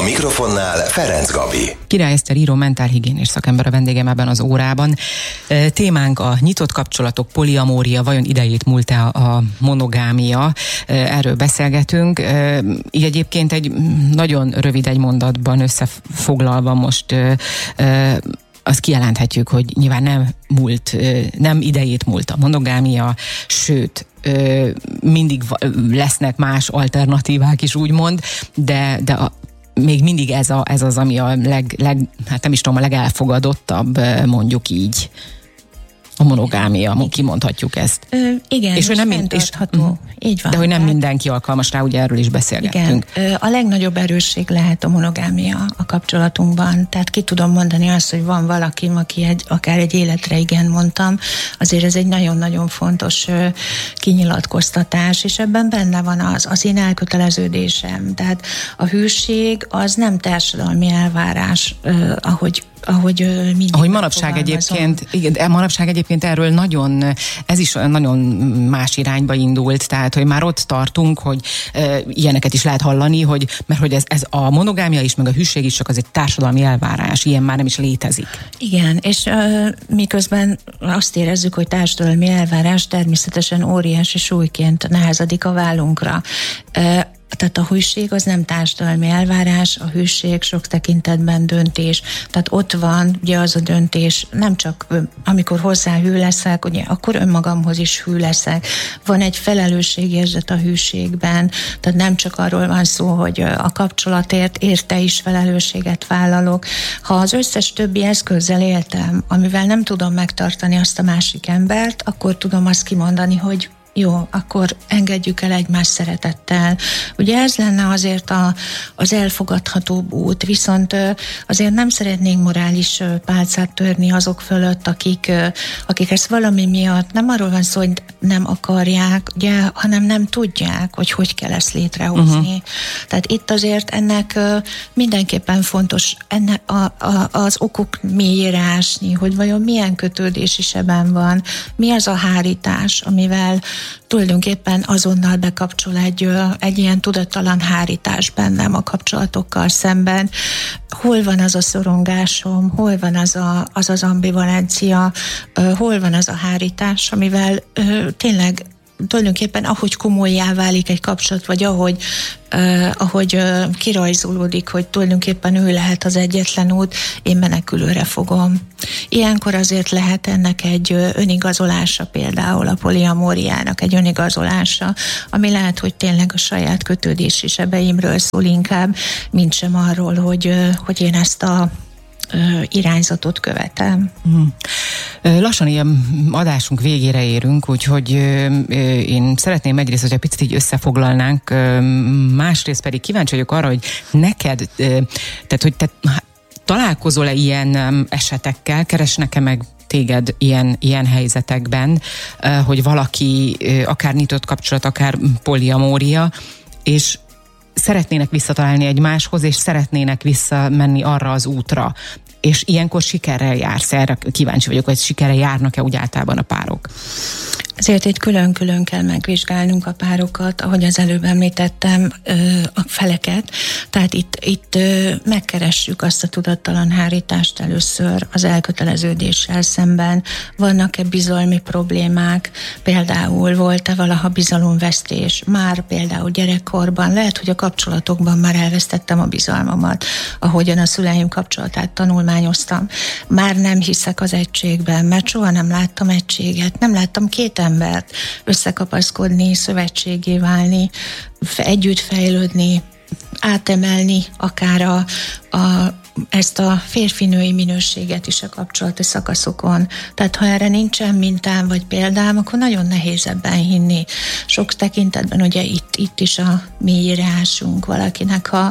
mikrofonnál Ferenc Gabi. Király Eszter író, mentálhigiénés szakember a vendégem ebben az órában. Témánk a nyitott kapcsolatok, poliamória, vajon idejét múlt-e a monogámia? Erről beszélgetünk. Így egyébként egy nagyon rövid egy mondatban összefoglalva most azt kijelenthetjük, hogy nyilván nem idejét múlt a monogámia, sőt, mindig lesznek más alternatívák is, úgymond, de még mindig ez az, ami a hát nem is tudom, a legelfogadottabb, mondjuk így, a monogámia, kimondhatjuk ezt. Igen, és nem fenntartható. Így van. De hogy nem mindenki alkalmas rá, ugye erről is beszélgettünk. Igen, a legnagyobb erősség lehet a monogámia a kapcsolatunkban. Tehát ki tudom mondani azt, hogy van valaki, aki akár egy életre igen mondtam, azért ez egy nagyon-nagyon fontos kinyilatkoztatás, és ebben benne van az én elköteleződésem. Tehát a hűség az nem társadalmi elvárás, ahogy manapság egyébként, igen, manapság egyébként erről ez is nagyon más irányba indult, tehát hogy már ott tartunk, hogy ilyeneket is lehet hallani, mert hogy ez a monogámia is, meg a hűség is csak az egy társadalmi elvárás, ilyen már nem is létezik. Igen, és miközben azt érezzük, hogy társadalmi elvárás természetesen óriási súlyként nehezedik a vállunkra. Tehát a hűség az nem társadalmi elvárás, a hűség sok tekintetben döntés. Tehát ott van ugye az a döntés, nem csak amikor hozzá hű leszek, ugye, akkor önmagamhoz is hű leszek. Van egy felelősségérzet a hűségben, tehát nem csak arról van szó, hogy a kapcsolatért érte is felelősséget vállalok. Ha az összes többi eszközzel éltem, amivel nem tudom megtartani azt a másik embert, akkor tudom azt kimondani, hogy jó, akkor engedjük el egymás szeretettel. Ugye ez lenne azért az elfogadhatóbb út, viszont azért nem szeretnénk morális pálcát törni azok fölött, akik ezt valami miatt, nem arról van szó, hogy nem akarják, ugye, hanem nem tudják, hogy kell ezt létrehozni. Tehát itt azért ennek mindenképpen fontos az okok mélyére ásni, hogy vajon milyen kötődés is ebben van, mi az a hárítás, amivel tulajdonképpen azonnal bekapcsol egy ilyen tudattalan hárítás bennem a kapcsolatokkal szemben. Hol van az a szorongásom, hol van az ambivalencia, hol van az a hárítás, amivel tényleg tulajdonképpen ahogy komollyá válik egy kapcsolat, vagy ahogy kirajzolódik, hogy tulajdonképpen ő lehet az egyetlen út, én menekülőre fogom. Ilyenkor azért lehet ennek egy önigazolása, például a poliamóriának egy önigazolása, ami lehet, hogy tényleg a saját kötődési sebeimről szól inkább, mint sem arról, hogy én ezt a irányzatot követem. Lassan ilyen adásunk végére érünk, úgyhogy én szeretném egyrészt, hogy egy picit így összefoglalnánk, másrészt pedig kíváncsi vagyok arra, hogy neked, tehát hogy te találkozol-e ilyen esetekkel, keresnek-e meg téged ilyen helyzetekben, hogy valaki akár nyitott kapcsolat, akár poliamória, és szeretnének visszatalálni egymáshoz, és szeretnének visszamenni arra az útra. És ilyenkor sikerrel jársz. Erre kíváncsi vagyok, hogy sikerrel járnak-e úgy általában a párok? Ezért itt külön-külön kell megvizsgálnunk a párokat, ahogy az előbb említettem, a feleket. Tehát itt megkeressük azt a tudattalan hárítást először az elköteleződéssel szemben. Vannak-e bizalmi problémák? Például volt-e valaha bizalomvesztés? Már például gyerekkorban, lehet, hogy a kapcsolatokban már elvesztettem a bizalmamat, ahogyan a szüleim kapcsolatát tanulmányoztam. Már nem hiszek az egységben, mert soha nem láttam egységet, nem láttam két embert összekapaszkodni, szövetségé válni, együtt fejlődni, átemelni akár ezt a férfi-női minőséget is a kapcsolati szakaszokon. Tehát ha erre nincsen mintám vagy példám, akkor nagyon nehéz ebben hinni. Sok tekintetben ugye itt is a mélyére ásunk valakinek a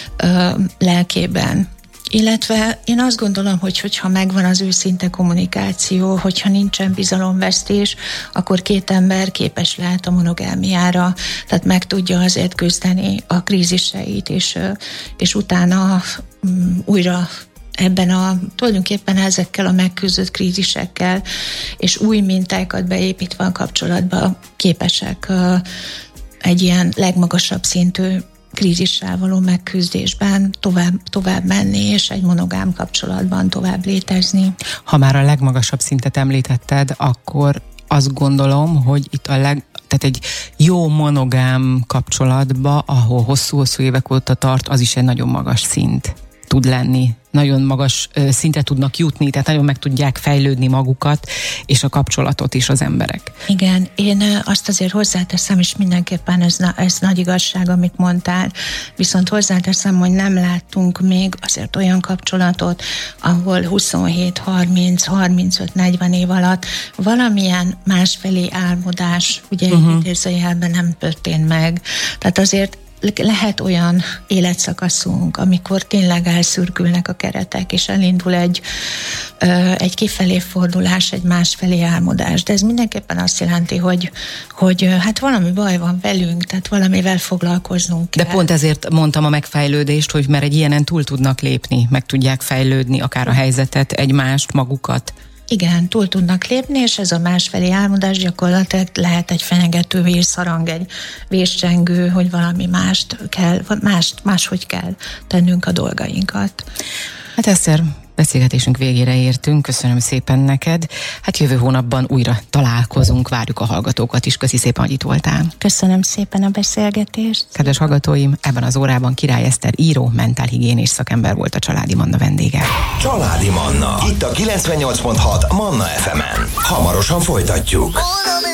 lelkében. Illetve én azt gondolom, hogyha megvan az őszinte kommunikáció, hogyha nincsen bizalomvesztés, akkor két ember képes lehet a monogámiára, tehát meg tudja azért küzdeni a kríziseit, és utána újra tulajdonképpen ezekkel a megküzdött krízisekkel, és új mintákat beépítve a kapcsolatba képesek egy ilyen legmagasabb szintű krízissel való megküzdésben tovább menni, és egy monogám kapcsolatban tovább létezni. Ha már a legmagasabb szintet említetted, akkor azt gondolom, hogy itt tehát egy jó monogám kapcsolatba, ahol hosszú-hosszú évek óta tart, az is egy nagyon magas szint tud lenni. Nagyon magas szintre tudnak jutni, tehát nagyon meg tudják fejlődni magukat, és a kapcsolatot is az emberek. Igen, én azt azért hozzáteszem, és mindenképpen ez nagy igazság, amit mondtál, viszont hozzáteszem, hogy nem láttunk még azért olyan kapcsolatot, ahol 27, 30, 35, 40 év alatt valamilyen másfelé álmodás, ugye idézőjelben nem történt meg. Tehát azért lehet olyan életszakaszunk, amikor tényleg elszürkülnek a keretek, és elindul egy kifelé fordulás, egy másfelé álmodás. De ez mindenképpen azt jelenti, hogy hát valami baj van velünk, tehát valamivel foglalkoznunk kell. De pont ezért mondtam a megfejlődést, hogy mert egy ilyenen túl tudnak lépni, meg tudják fejlődni akár a helyzetet, egymást, magukat. Igen, túl tudnak lépni, és ez a másfelé álmodás gyakorlatilag lehet egy fenyegető vészharang, egy véscsengő, hogy valami máshogy kell tennünk a dolgainkat. Hát Eszter, beszélgetésünk végére értünk, köszönöm szépen neked. Hát jövő hónapban újra találkozunk, várjuk a hallgatókat is. Köszi szépen, hogy itt voltál. Köszönöm szépen a beszélgetést. Kedves hallgatóim, ebben az órában Király Eszter író, mentálhigiénés szakember volt a Családi Manna vendége. Családi Manna, itt a 98.6 Manna FM-en. Hamarosan folytatjuk.